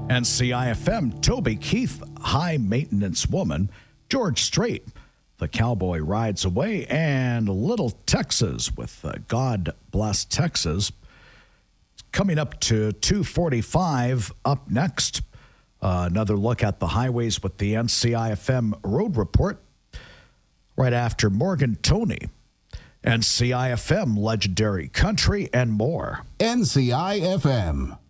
And CIFM, Toby Keith, High Maintenance Woman, George Strait, The Cowboy Rides Away, and Little Texas with God Bless Texas. Coming up to 2:45, up next, another look at the highways with the NCIFM Road Report. Right after Morgan Tony, NCIFM Legendary Country, and more. NCIFM.